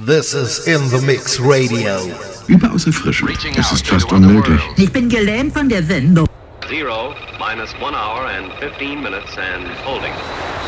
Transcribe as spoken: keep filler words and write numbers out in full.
This is In The Mix Radio. Überaus erfrischend. Es ist fast unmöglich. Ich bin gelähmt von der Sendung. Zero minus one hour and fifteen minutes and holding.